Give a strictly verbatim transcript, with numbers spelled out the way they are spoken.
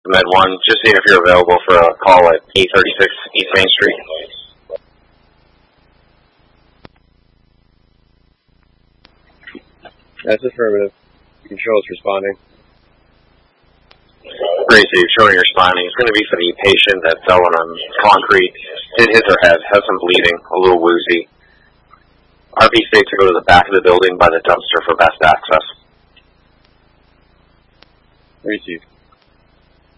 Med one, just seeing if you're available for a call at eight thirty-six East Main Street. That's affirmative. Control is responding. Gracie, showing your responding. It's going to be for the patient that fell on concrete, hit his or head, has some bleeding, a little woozy. R V states to go to the back of the building by the dumpster for best access. Received.